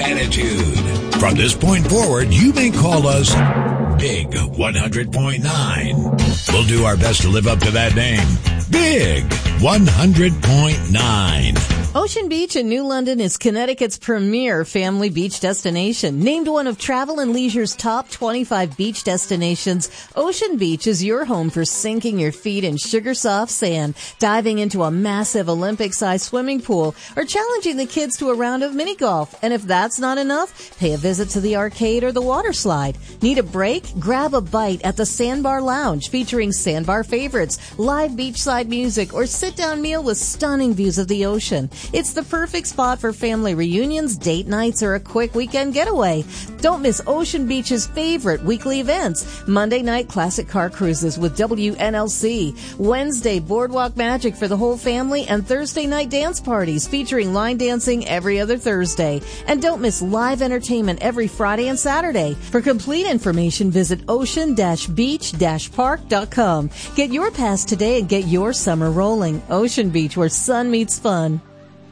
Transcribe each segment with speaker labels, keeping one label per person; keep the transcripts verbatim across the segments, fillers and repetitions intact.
Speaker 1: attitude. From this point forward, you may call us Big one hundred point nine. We'll do our best to live up to that name. Big one hundred point nine.
Speaker 2: Ocean Beach in New London is Connecticut's premier family beach destination. Named one of Travel and Leisure's top twenty-five beach destinations, Ocean Beach is your home for sinking your feet in sugar-soft sand, diving into a massive Olympic-sized swimming pool, or challenging the kids to a round of mini-golf. And if that's not enough, pay a visit to the arcade or the water slide. Need a break? Grab a bite at the Sandbar Lounge, featuring sandbar favorites, live beachside music, or sit-down meal with stunning views of the ocean. It's the perfect spot for family reunions, date nights, or a quick weekend getaway. Don't miss Ocean Beach's favorite weekly events. Monday night classic car cruises with W N L C. Wednesday boardwalk magic for the whole family, and Thursday night dance parties featuring line dancing every other Thursday. And don't miss live entertainment every Friday and Saturday. For complete information, visit ocean beach park dot com. Get your pass today and get your summer rolling. Ocean Beach, where sun meets fun.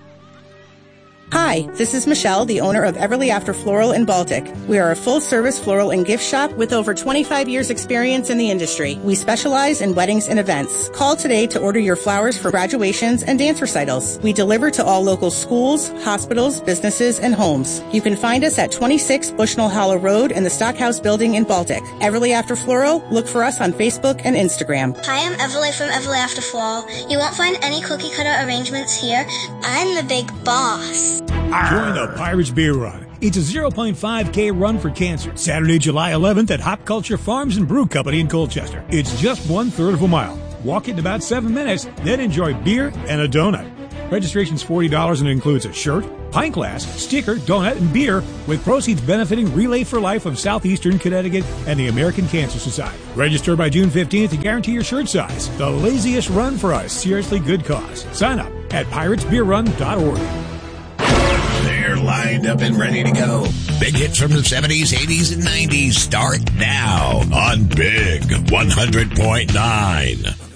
Speaker 3: Hi, this is Michelle, the owner of Everly After Floral in Baltic. We are a full-service floral and gift shop with over twenty-five years experience in the industry. We specialize in weddings and events. Call today to order your flowers for graduations and dance recitals. We deliver to all local schools, hospitals, businesses, and homes. You can find us at twenty-six Bushnell Hollow Road in the Stockhouse Building in Baltic. Everly After Floral, look for us on Facebook and Instagram.
Speaker 4: Hi, I'm Everly from Everly After Floral. You won't find any cookie cutter arrangements here. I'm the big boss.
Speaker 5: Join the Pirates Beer Run. It's a zero point five K run for cancer. Saturday, July eleventh at Hop Culture Farms and Brew Company in Colchester. It's just one third of a mile. Walk it in about seven minutes, then enjoy beer and a donut. Registration's forty dollars and includes a shirt, pint glass, sticker, donut, and beer, with proceeds benefiting Relay for Life of Southeastern Connecticut and the American Cancer Society. Register by June fifteenth to guarantee your shirt size. The laziest run for a seriously good cause. Sign up at pirates beer run dot org.
Speaker 1: They're lined up and ready to go. Big hits from the seventies, eighties, and nineties start now on Big one hundred point nine.